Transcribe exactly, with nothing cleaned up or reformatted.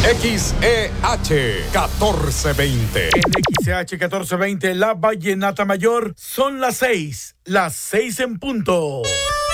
X E H catorce veinte. En X E H catorce veinte, la Vallenata Mayor, son las seis, las seis en punto.